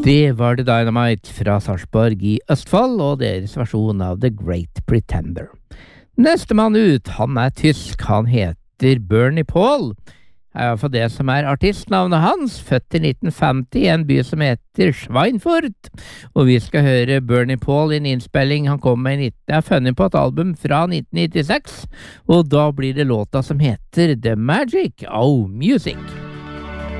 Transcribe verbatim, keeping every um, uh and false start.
Det var The Dynamite fra Sarpsborg i Østfold, og deres versjon av The Great Pretender. Neste mann ut, han er tysk, han heter Bernie Paul. Ja, for det som er artistnavnet hans, født i nitten femti i en by som heter Schweinfurt. Og vi skal høre Bernie Paul i en innspilling han kom med i nitten... Jeg har funnet på et album fra nitten nittiseks, og da blir det låta som heter The Magic of Music.